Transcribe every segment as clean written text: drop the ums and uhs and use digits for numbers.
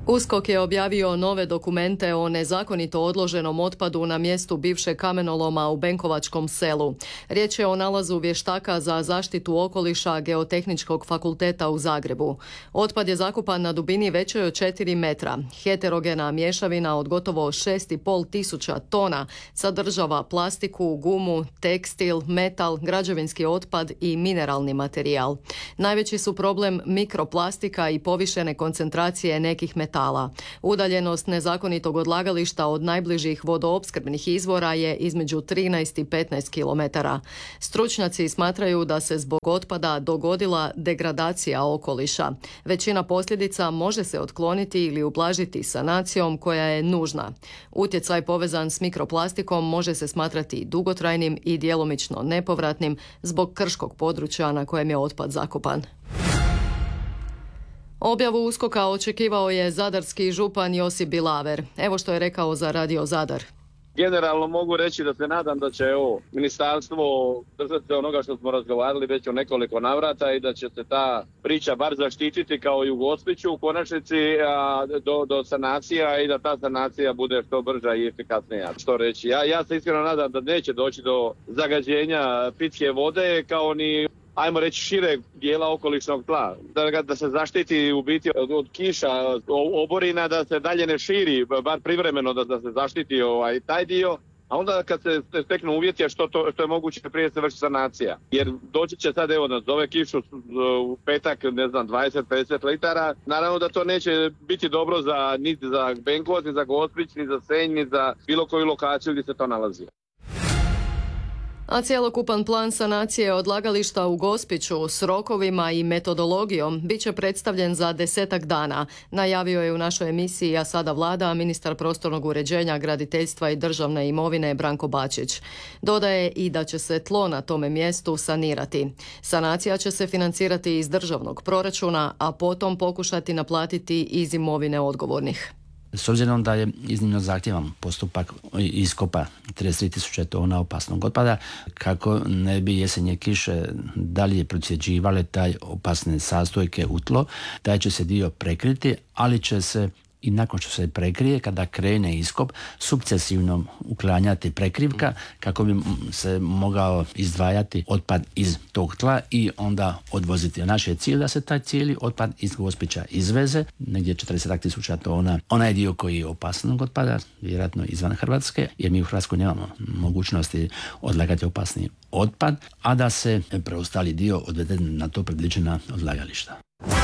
USKOK je objavio nove dokumente o nezakonito odloženom otpadu na mjestu bivšeg kamenoloma u Benkovačkom selu. Riječ je o nalazu vještaka za zaštitu okoliša Geotehničkog fakulteta u Zagrebu. Otpad je zakopan na dubini većoj od 4 metra. Heterogena mješavina od gotovo 6,5 tisuća tona sadržava plastiku, gumu, tekstil, metal, građevinski otpad i mineralni materijal. Najveći su problem mikroplastika i povišene koncentracije nekih metala. Udaljenost nezakonitog odlagališta od najbližih vodoopskrbnih izvora je između 13 i 15 km. Stručnjaci smatraju da se zbog otpada dogodila degradacija okoliša. Većina posljedica može se otkloniti ili ublažiti sanacijom koja je nužna. Utjecaj povezan s mikroplastikom može se smatrati dugotrajnim i djelomično nepovratnim zbog krškog područja na kojem je otpad zakopan. Objavu USKOK-a očekivao je zadarski župan Josip Bilaver. Evo što je rekao za Radio Zadar. Generalno mogu reći da se nadam da će ministarstvo držati se onoga što smo razgovarali već o nekoliko navrata i da će se ta priča bar zaštititi kao i u Gospiću u konačnici do sanacija i da ta sanacija bude što brža i efikasnija. Što reći? Ja se iskreno nadam da neće doći do zagađenja pitke vode kao ni ajmo reći šireg dijela okolišnog tla, da se zaštiti u biti od kiša, oborina, da se dalje ne širi, bar privremeno da se zaštiti taj dio, a onda kad se steknu uvjeti što je moguće prije se vrši sanacija. Jer doći će sad, da zove kišu u petak, 20-50 litara, naravno da to neće biti dobro niti za Benkovac, ni za Gospić, ni za Senj, ni za bilo koju lokaciju gdje se to nalazi. A cjelokupan plan sanacije odlagališta u Gospiću s rokovima i metodologijom bit će predstavljen za 10 dana, najavio je u našoj emisiji A sada Vlada ministar prostornog uređenja, graditeljstva i državne imovine Branko Bačić. Dodaje i da će se tlo na tome mjestu sanirati. Sanacija će se financirati iz državnog proračuna, a potom pokušati naplatiti iz imovine odgovornih. S obzirom da je iznimno zahtjevan postupak iskopa 33.000 tona opasnog otpada, kako ne bi jesenje kiše dalje procjeđivale taj opasne sastojke u tlo, taj će se dio prekriti, ali će se i nakon što se prekrije, kada krene iskop, sukcesivno uklanjati prekrivka kako bi se mogao izdvajati otpad iz tog tla i onda odvoziti. Naš je cilj da se taj cijeli otpad iz Gospića izveze, negdje 40.000 tona. Onaj dio koji je opasnog otpada, vjerojatno izvan Hrvatske, jer mi u Hrvatskoj nemamo mogućnosti odlagati opasni otpad, a da se preostali dio odvede na to predviđena odlagališta.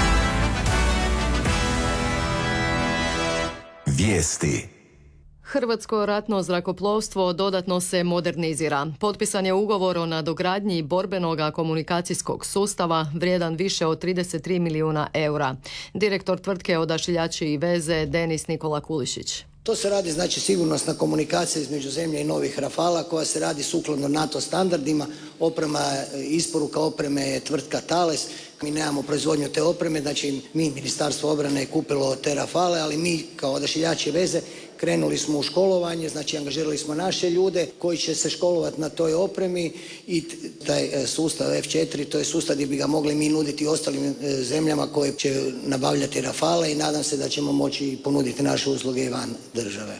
Vijesti. Hrvatsko ratno zrakoplovstvo dodatno se modernizira. Potpisan je ugovor o nadogradnji borbenog komunikacijskog sustava vrijedan više od 33 milijuna eura. Direktor tvrtke Odašiljači i veze Denis Nikola Kulišić. To se radi sigurnosna komunikacija između zemlje i novih Rafala koja se radi sukladno NATO standardima. Isporuka opreme je tvrtka Thales. Mi nemamo proizvodnju te opreme, Ministarstvo obrane je kupilo te Rafale, ali mi kao Odašiljači i veze krenuli smo u školovanje, angažirali smo naše ljude koji će se školovati na toj opremi i taj sustav F4, to je sustav gdje bi ga mogli mi nuditi ostalim zemljama koje će nabavljati Rafale i nadam se da ćemo moći ponuditi naše usluge i van države.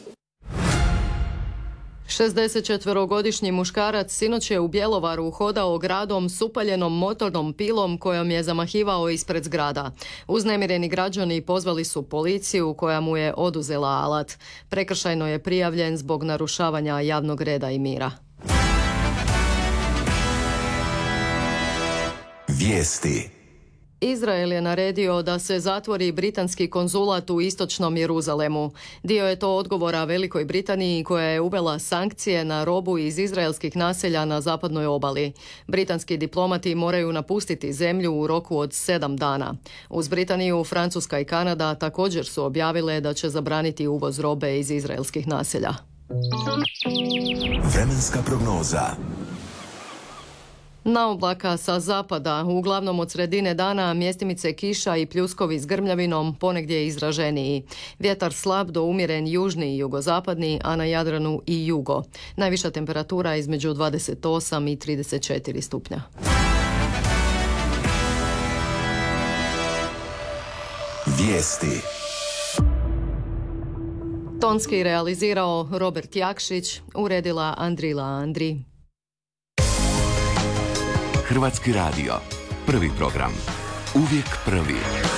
64-godišnji muškarac sinoć je u Bjelovaru hodao gradom s upaljenom motornom pilom kojom je zamahivao ispred zgrada. Uznemireni građani pozvali su policiju koja mu je oduzela alat. Prekršajno je prijavljen zbog narušavanja javnog reda i mira. Vijesti. Izrael je naredio da se zatvori britanski konzulat u istočnom Jeruzalemu. Dio je to odgovora Velikoj Britaniji koja je uvela sankcije na robu iz izraelskih naselja na zapadnoj obali. Britanski diplomati moraju napustiti zemlju u roku od 7 dana. Uz Britaniju, Francuska i Kanada također su objavile da će zabraniti uvoz robe iz izraelskih naselja. Vremenska prognoza. Na oblaka sa zapada, uglavnom od sredine dana, mjestimice kiša i pljuskovi s grmljavinom, ponegdje izraženiji. Vjetar slab do umjeren južni i jugozapadni, a na Jadranu i jugo. Najviša temperatura između 28 i 34 stupnja. Vijesti. Tonski realizirao Robert Jakšić, uredila Andrila Andri. Hrvatski radio. Prvi program. Uvijek prvi.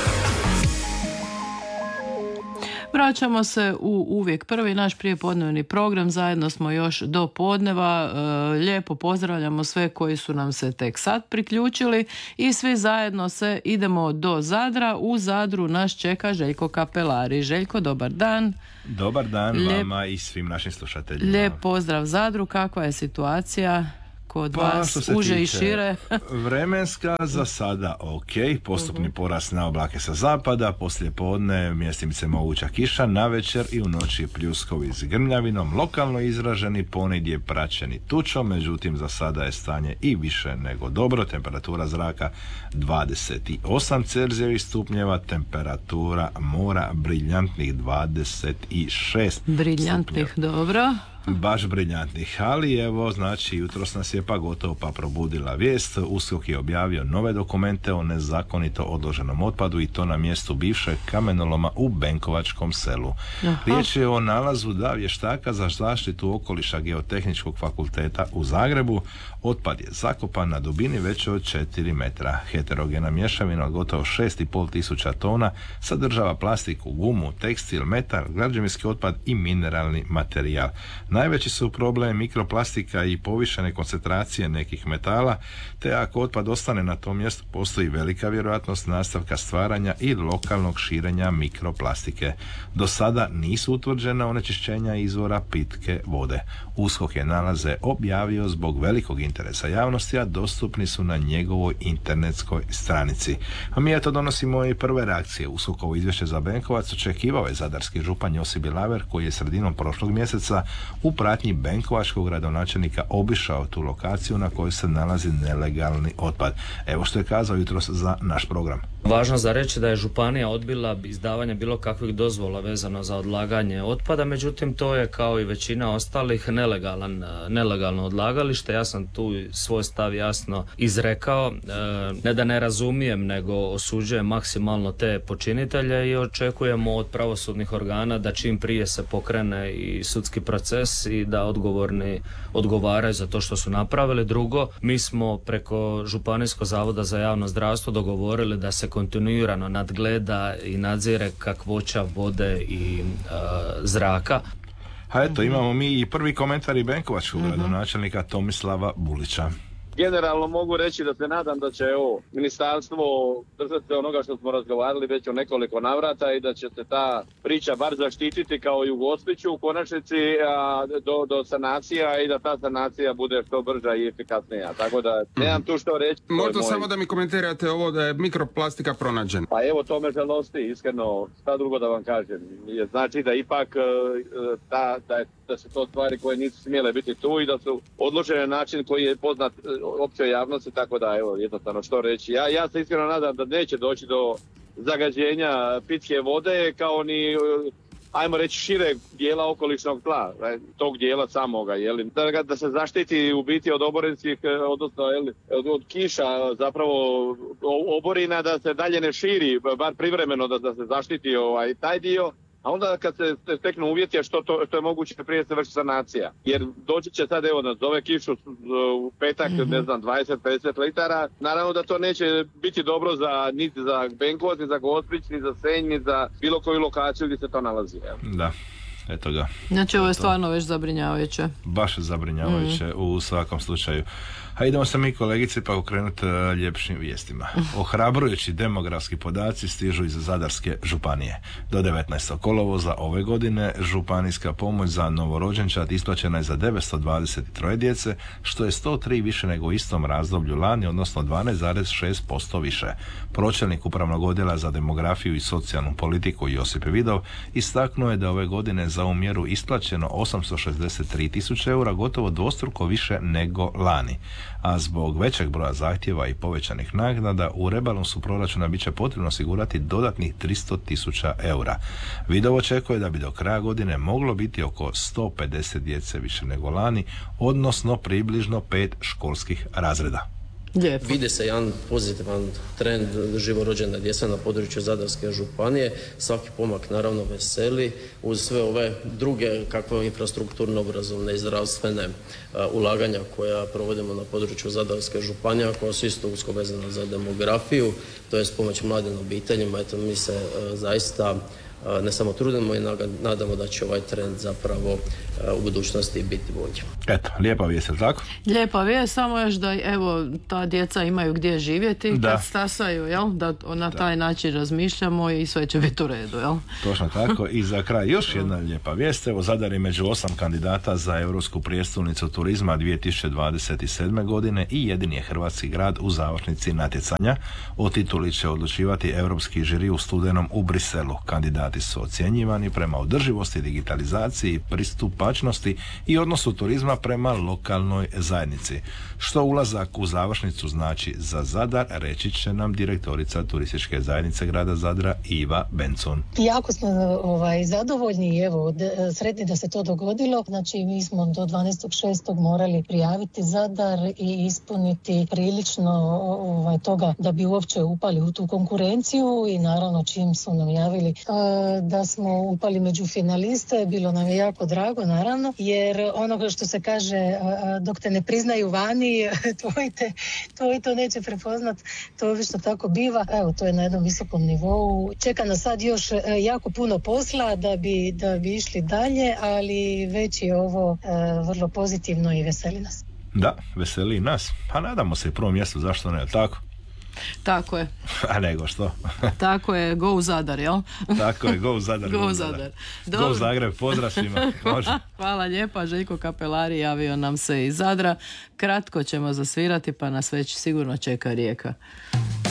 Vraćamo se u uvijek prvi naš prijepodnevni program. Zajedno smo još do podneva. Lijepo pozdravljamo sve koji su nam se tek sad priključili i svi zajedno se idemo do Zadra. U Zadru nas čeka Željko Kapelari. Željko, dobar dan. Dobar dan vama i svim našim slušateljima. Lijep pozdrav Zadru. Kakva je situacija kod vas, uže i šire? Vremenska za sada ok, postupni porast na oblake sa zapada, poslije podne mjestimice moguća kiša, navečer i u noći pljuskovi s grmljavinom, lokalno izraženi, ponegdje praćeni tučom, međutim za sada je stanje i više nego dobro, temperatura zraka 28 Celzijevih stupnjeva, temperatura mora briljantnih 26 briljantnih, dobro. Baš briljantnih, ali evo, znači jutros nas je pa gotovo pa probudila vijest. USKOK je objavio nove dokumente o nezakonito odloženom otpadu i to na mjestu bivšeg kamenoloma u Benkovačkom selu. Aha. Riječ je o nalazu vještaka za zaštitu okoliša Geotehničkog fakulteta u Zagrebu. Otpad je zakopan na dubini veće od 4 metra. Heterogena mješavina od gotovo 6,5 tisuća tona sadržava plastiku, gumu, tekstil, metal, građevinski otpad i mineralni materijal. Najveći su problem mikroplastika i povišene koncentracije nekih metala, te ako otpad ostane na tom mjestu, postoji velika vjerojatnost nastavka stvaranja i lokalnog širenja mikroplastike. Do sada nisu utvrđena onečišćenja izvora pitke vode. USKOK je nalaze objavio zbog velikog interesa javnosti, a dostupni su na njegovoj internetskoj stranici. A mi eto donosimo i prve reakcije. USKOK-ovo izvješće za Benkovac očekivao je zadarski župan Josip Bilaver, koji je sredinom prošlog mjeseca u pratnji benkovačkog gradonačelnika obišao tu lokaciju na kojoj se nalazi nelegalni otpad. Evo što je kazao jutros za naš program. Važno za reći da je županija odbila izdavanje bilo kakvih dozvola vezano za odlaganje otpada, međutim to je kao i većina ostalih nelegalno odlagalište. Ja sam tu svoj stav jasno izrekao, ne da ne razumijem, nego osuđujem maksimalno te počinitelje i očekujemo od pravosudnih organa da čim prije se pokrene i sudski proces i da odgovorni odgovaraju za to što su napravili. Drugo, mi smo preko Županijskog zavoda za javno zdravstvo dogovorili da se kontinuirano nadgleda i nadzire kakvoća vode i zraka. A eto, imamo mi i prvi komentar i benkovačkog gradonačelnika Tomislava Bulića. Generalno mogu reći da se nadam da će ministarstvo držati onoga što smo razgovarali već o nekoliko navrata i da će se ta priča bar zaštititi kao i u Gospiću u konačnici do sanacija i da ta sanacija bude što brža i efikasnija. Tako da nemam tu što reći. Možda samo da mi komentirate ovo da je mikroplastika pronađena. Pa evo, to me žalosti, iskreno, šta drugo da vam kažem. Znači da ipak da su to stvari koje nisu smjele biti tu i da su odložene na način koji je poznat općoj javnosti, tako da evo jednostavno što reći. Ja se iskreno nadam da neće doći do zagađenja pitke vode kao ni ajmo reći šireg dijela okolišnog tla, tog dijela samoga, da se zaštiti u biti od oborinskih, odnosno od kiša zapravo oborina, da se dalje ne širi, bar privremeno da se zaštiti taj dio. A onda kad se steknu uvjeti, što je moguće prije se vrši sanacija. Jer doći će sad, evo, zove kišu u petak, 20-50 litara. Naravno da to neće biti dobro niti za Benkovac, ni za Gospić, ni za Senj, ni za bilo koju lokaciju gdje se to nalazi. Da. Eto ga. Znači ovo je stvarno već zabrinjavajuće. Baš zabrinjavajuće u svakom slučaju. A idemo se mi, kolegice, pa okrenuti ljepšim vijestima. Ohrabrujući demografski podaci stižu iz Zadarske županije. Do 19. kolovoza ove godine županijska pomoć za novorođenčad isplaćena je za 923 djece, što je 103 više nego u istom razdoblju lani, odnosno 12,6% više. Pročelnik Upravnog odjela za demografiju i socijalnu politiku Josip Vidov istaknuo je da ove godine za ovu mjeru isplaćeno 863 tisuće eura, gotovo dvostruko više nego lani. A zbog većeg broja zahtjeva i povećanih naknada u rebalansu proračuna bit će potrebno osigurati dodatnih 300 tisuća eura. Vidov očekuje da bi do kraja godine moglo biti oko 150 djece više nego lani, odnosno približno 5 školskih razreda. Lijepo. Vidi se jedan pozitivan trend živorođene djece na području Zadarske županije. Svaki pomak naravno veseli uz sve ove druge kakve infrastrukturno, obrazovne i zdravstvene ulaganja koja provodimo na području Zadarske županije, koja su isto usko vezana za demografiju, to je pomoć mladim obiteljima. Eto, mi se zaista ne samo trudimo i nadamo da će ovaj trend zapravo u budućnosti biti bolji. Eto, lijepa vijest, je tako? Lijepa vijest, samo još da evo ta djeca imaju gdje živjeti kad stasaju, jel? Da na taj način razmišljamo i sve će biti u redu, jel? Točno tako. I za kraj još jedna lijepa vijest. Evo, Zadar je među 8 kandidata za Europsku prijestolnicu turizma 2027. godine i jedini je hrvatski grad u završnici natjecanja. O tituli će odlučivati europski žiri u studenom u Briselu. Kandidati su ocjenjivani prema održivosti, digitalizaciji, pristupačnosti i odnosu turizma prema lokalnoj zajednici. Što ulazak u završnicu znači za Zadar, reći će nam direktorica turističke zajednice grada Zadra Iva Bencun. Jako smo zadovoljni i evo, sretni da se to dogodilo. Znači, mi smo do 12.6. morali prijaviti Zadar i ispuniti prilično toga da bi uopće upali u tu konkurenciju i naravno čim su nam javili da smo upali među finaliste, bilo nam je jako drago, naravno, jer onoga što se kaže dok te ne priznaju vani, tvoj to neće prepoznat, to obično tako biva. Evo, to je na jednom visokom nivou. Čeka nas sad još jako puno posla da bi išli dalje, ali već je ovo vrlo pozitivno i veseli nas. Da, veseli nas. Pa nadamo se prvom mjestu, zašto ne, tako? Tako je. A nego što? Tako je, go Zadar, jel? Tako je, go Zadar. Go Zadar. Go Zagreb, pozdrav svima. Može. Hvala lijepa, Željko Kapelari javio nam se iz Zadra. Kratko ćemo zasvirati pa nas već sigurno čeka Rijeka.